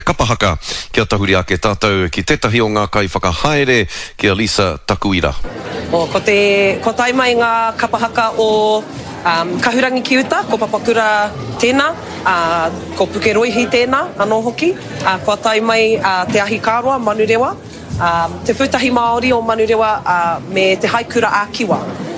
Kapahaka, kia tahuri ake tātou ki tetahi o ngā kai whakahaere, kia Lisa Takuira. Ko tai mai ngā kapahaka o Kahurangi ki uta, ko Papakura tēnā, ko Pukeroihi tēnā, anō hoki. Ko tai mai te ahi kāroa, Manurewa, te pūtahi Māori o Manurewa me te haikura ākiwa.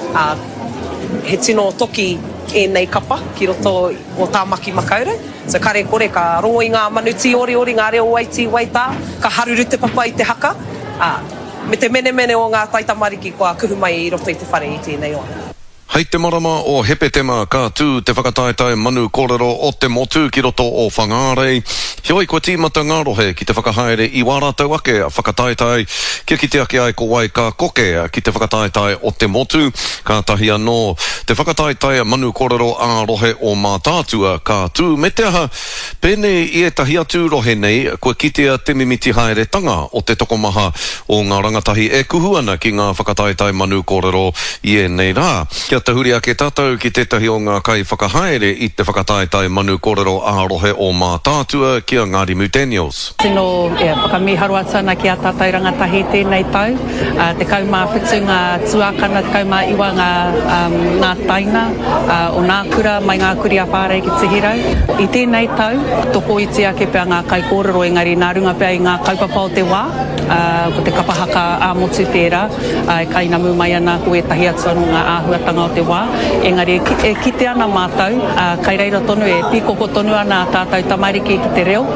He tino toki e nei kapa ki roto o tā maki makaure. So kare kore ka rongo i ngā manuti ori ngā reo waiti waita, ka haruru te papa i te haka. Me te mene o ngā taitamariki kua kuhu mai i roto i te whare i tēnei oa. Hei te marama o Hepetema, ka tū te whakataetai manu kōrero o te motu ki roto o Whangarei. Hioi koe tīmata ngā rohe ki te whakahaere i wārātau ake a whakataetai. Kia ki te ake ai ko wai ka koke ki te whakataetai o te motu. Ka tahi anō te whakataetai manu kōrero a rohe o mātātua ka tū. Me te aha, pēne i e tahi atu rohe nei, koe kitea te mimiti haeretanga o te tokomaha o ngā rangatahi e kuhuana ki ngā whakataetai manu kōrero i e nei rā. Kia tahuri ake tātou ki tētahi o ngā kai whakahaere i te whakataetai manu kōrero ārohe o mātātua kia Ngāri Mūtenios. Tino whakamiharu atana ki a tātai rangatahi tēnei tau. Te kaumā whitu ngā tuakana, te kaumā iwa ngā taina, o ngā kura mai ngā kuri a whārei ki te hirau. I tēnei tau, toko i te ake pia ngā kai kōrero engari nā runga pia i ngā kaupapa o te wā, ko te kapahaka a motu tērā, e kaina mū mai ana ko e tahi atu anu ngā āhuatanga o te wā. Engari e kite ana mātou, kai reira tonu e pīkoko tonu ana tātou tamariki ki te reo.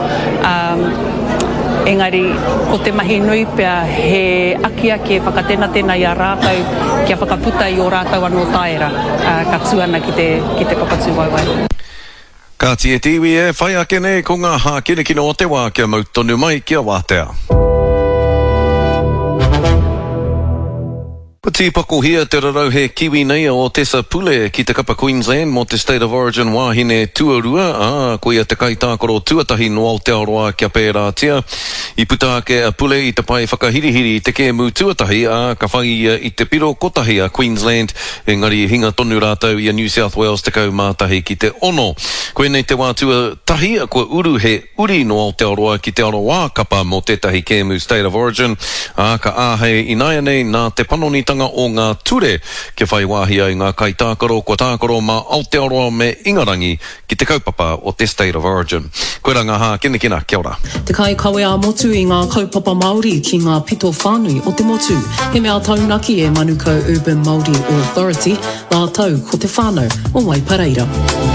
Engari, ko te mahi nui pia he aki e whakatena tēnā i a rātou kia whakaputa i o rātou anō taera, ka tuana ki te papatu waiwai. Ka tie tiwi e whai ake nei ko ngā hā kinekino o te wā kia mau tonu mai kia wātea. Tīpako hia te rarau he kiwi nei o Tessa Pule ki te kapa Queensland mo te State of Origin wāhine tuarua. Ko ia te kaitākoro tuatahi no Aotearoa kia pērā tia. I puta ake a Pule i te pai whakahirihiri te kēmu tuatahi ka whai i te piro kotahi a Queensland. Engari hinga tonu rātau i a New South Wales te kaumātahi ki te ono. Koe nei te wā tuatahi ko uru he uri no Aotearoa ki te aroa kapa mo tētahi kēmu State of Origin. Ka āhei inaia nei nā te panonitanga o ngā ture ke whai wāhia i ngā kaitākaro kua tākaro mā Aotearoa me Ingarangi ki te kaupapa o te State of Origin. Koe ranga hā kinekina, kia ora. Te kai kawe a motu i ngā kaupapa Māori ki ngā pito whānui o te motu. He mea taunaki e Manukau Urban Māori Authority, nā tau ko te whānau o Waipareira.